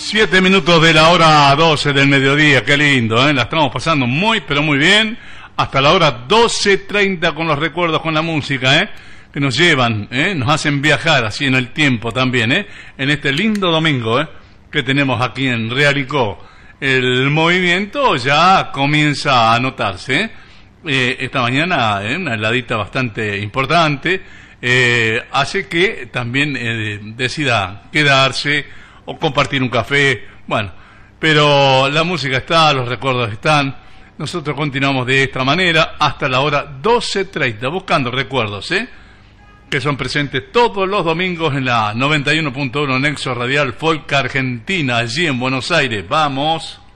7 minutos de la hora 12 del mediodía, qué lindo, ¿eh? La estamos pasando muy, pero muy bien. Hasta la hora 12:30 con los recuerdos, con la música, ¿eh? Que nos llevan, nos hacen viajar así en el tiempo también, en este lindo domingo, que tenemos aquí en Realicó. El movimiento ya comienza a notarse, esta mañana, una heladita bastante importante, hace que también decida quedarse o compartir un café, bueno, pero la música está, los recuerdos están. Nosotros continuamos de esta manera hasta la hora 12:30, buscando recuerdos, que son presentes todos los domingos en la 91.1 Nexo Radial Folk Argentina, allí en Buenos Aires. ¡Vamos!